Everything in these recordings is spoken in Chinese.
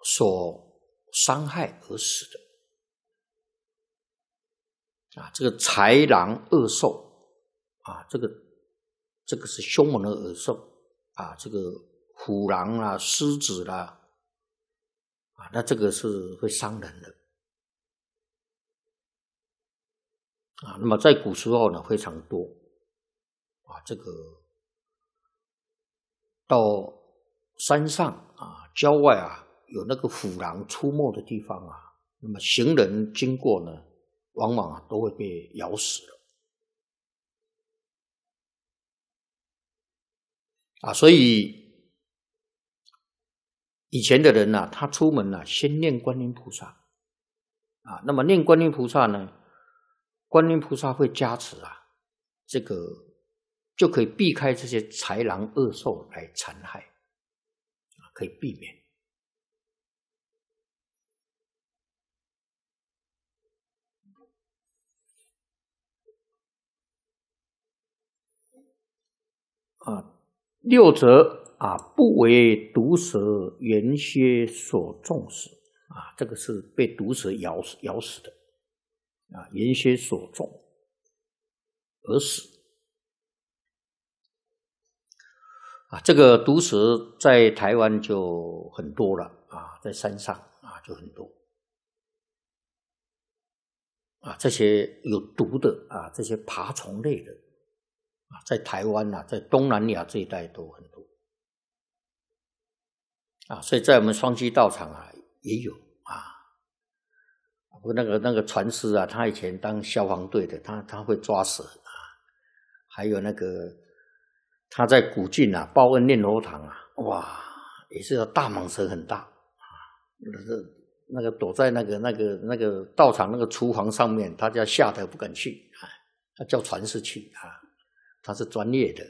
所伤害而死的。这个豺狼恶兽这个是凶猛的恶兽这个虎狼啦、狮子啦那这个是会伤人的那么在古时候呢非常多这个到山上郊外有那个虎狼出没的地方那么行人经过呢，往往都会被咬死了所以以前的人他出门先念观音菩萨那么念观音菩萨呢，观音菩萨会加持这个就可以避开这些豺狼恶兽来残害可以避免六则不为毒蛇螈蝎所中死这个是被毒蛇咬死的螈蝎所中而死这个毒蛇在台湾就很多了在山上就很多这些有毒的这些爬虫类的在台湾在东南亚这一带都很多所以在我们双溪道场也有那个船师他以前当消防队的他会抓蛇还有那个他在古晋报恩念佛堂哇也是大蟒蛇很大那个躲在那个道场那个厨房上面，他就吓得不敢去他叫传士去他是专业的。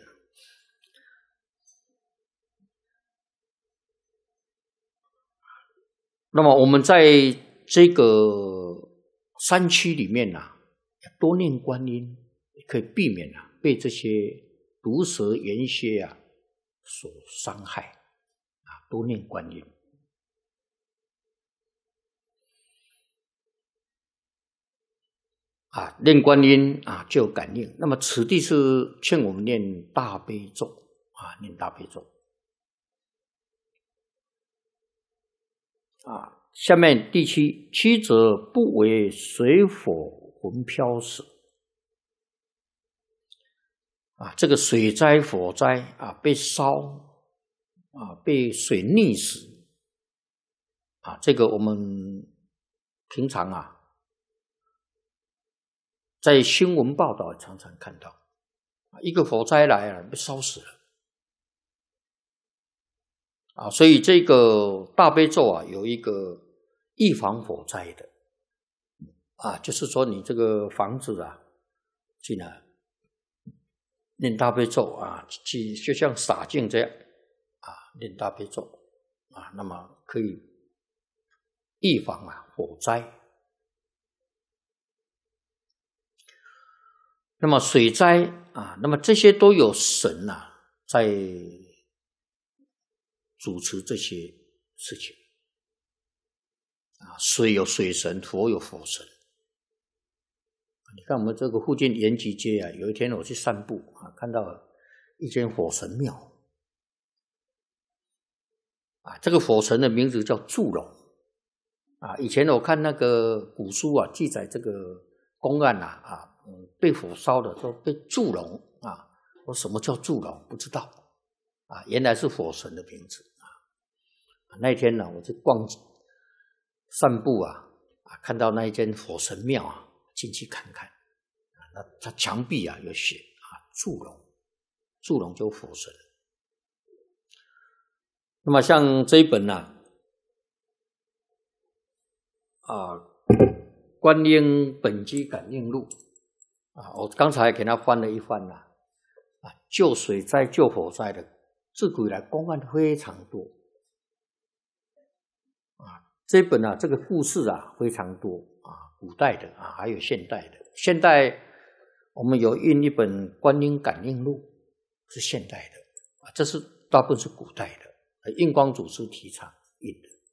那么我们在这个山区里面多念观音，可以避免被这些毒蛇螈蝎所伤害多念观音。念观音就有感应。那么此地是劝我们念大悲咒念大悲咒下面第七则不为水火魂飘死这个水灾火灾被烧被水溺死这个我们平常在新闻报道常常看到一个火灾来被烧死了所以这个大悲咒有一个预防火灾的就是说你这个房子进来念大悲咒就像洒净这样念大悲咒那么可以预防火灾。那么水灾那么这些都有神在主持这些事情水有水神，佛有佛神。你看我们这个附近延吉街有一天我去散步看到一间火神庙这个火神的名字叫祝龙以前我看那个古书记载这个公案被火烧的说被祝龙我什么叫祝龙不知道原来是火神的名字那天呢我去散步看到那一间火神庙进去看看那它墙壁有写祝龙就火神。那么像这一本观音本机感应录我刚才给他翻了一翻救水灾救火灾的自古以来公案非常多这本这个故事非常多古代的还有现代的。现代我们有印一本观音感应录是现代的这是大部分是古代的印光祖师提倡